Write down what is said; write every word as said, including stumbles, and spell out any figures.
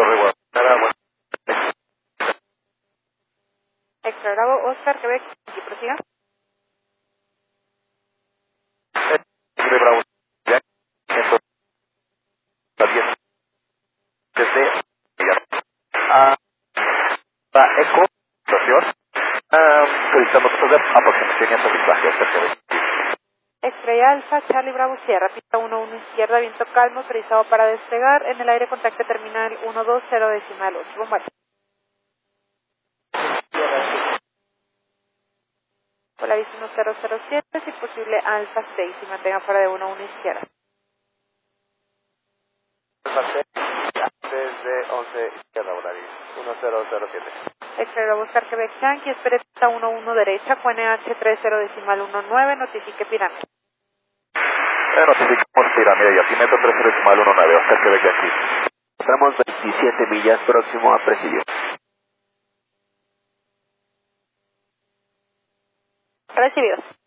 Torre Guadalajara, bueno. Extra Bravo, Oscar, Quebec, y prosiga. Tigre Bravo, ya, ciento diez, desde, a, a Eco, estación, ah, solicitando cosas de aproximación y aterrizaje, Oscar, Quebec. Estrella Alfa, Charlie Bravo, Sierra, pista uno uno izquierda, viento calmo, autorizado para despegar, en el aire contacto terminal uno dos cero decimal ocho, bombarde. Hola, uno cero cero siete, si posible Alfa seis, y mantenga fuera de uno uno izquierda. Desde once izquierda, Volaris, uno cero cero siete. Extra Bravo, Oscar, Quebec, Yankee, espere pista uno uno derecha, Q N H tres cero decimal uno nueve, notifique pirámide. Eh, notificamos pirámide y altimetro tres cero decimal uno nueve, Oscar, Quebec, aquí. Estamos veintisiete millas próximo a Presidio. Recibidos.